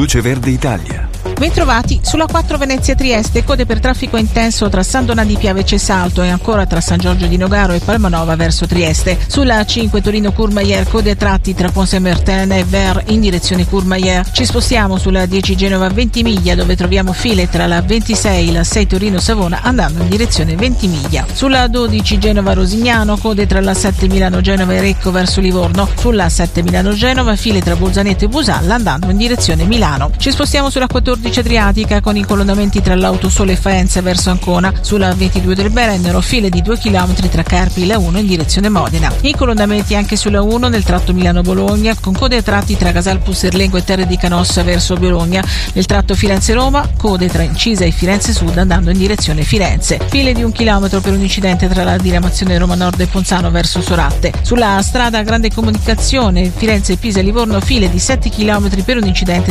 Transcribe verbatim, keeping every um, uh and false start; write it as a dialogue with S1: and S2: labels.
S1: Luce Verde Italia.
S2: Bentrovati sulla quattro Venezia-Trieste, code per traffico intenso tra San Donà di Piave e Cesalto e ancora tra San Giorgio di Nogaro e Palmanova verso Trieste. Sulla cinque Torino-Courmayeur, code a tratti tra Pont Saint-Martin e Ver in direzione Courmayeur. Ci spostiamo sulla dieci Genova-Ventimiglia, dove troviamo file tra la ventisei e la sei Torino-Savona andando in direzione Ventimiglia. Sulla dodici Genova-Rosignano, code tra la sette Milano-Genova e Recco verso Livorno. Sulla sette Milano-Genova, file tra Bolzaneto e Busalla andando in direzione Milano. Ci spostiamo sulla quattordici Adriatica con i colonnamenti tra l'Autosole e Faenza verso Ancona. Sulla ventidue del Berennero, file di due chilometri tra Carpi e la uno in direzione Modena. I colonnamenti anche sulla uno nel tratto Milano-Bologna, con code a tratti tra Casal Pusserlengo e Terre di Canossa verso Bologna. Nel tratto Firenze-Roma, code tra Incisa e Firenze Sud andando in direzione Firenze. File di un chilometro per un incidente tra la diramazione Roma Nord e Ponzano verso Soratte. Sulla strada Grande Comunicazione Firenze-Pisa-Livorno, file di sette chilometri per un incidente